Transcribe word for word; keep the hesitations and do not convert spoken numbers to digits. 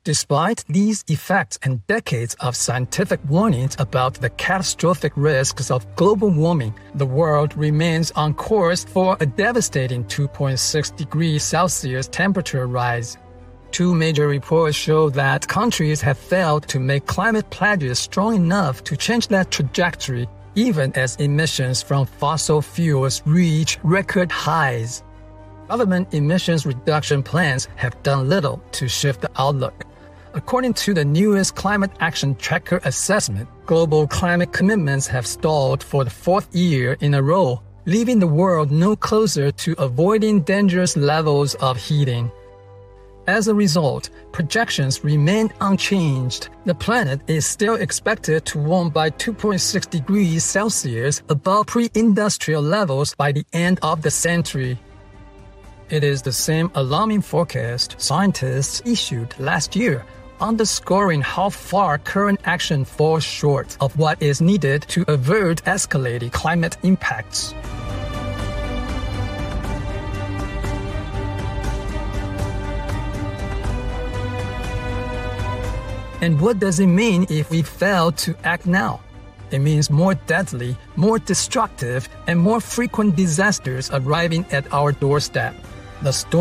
Despite these effects and decades of scientific warnings about the catastrophic risks of global warming, the world remains on course for a devastating two point six degrees Celsius temperature rise. Two major reports show that countries have failed to make climate pledges strong enough to change that trajectory, even as emissions from fossil fuels reach record highs. Government emissions reduction plans have done little to shift the outlook. According to the newest Climate Action Tracker assessment, global climate commitments have stalled for the fourth year in a row, leaving the world no closer to avoiding dangerous levels of heating. As a result, projections remain unchanged. The planet is still expected to warm by two point six degrees Celsius above pre-industrial levels by the end of the century. It is the same alarming forecast scientists issued last year, underscoring how far current action falls short of what is needed to avert escalating climate impacts. And what does it mean if we fail to act now? It means more deadly, more destructive, and more frequent disasters arriving at our doorstep. The storm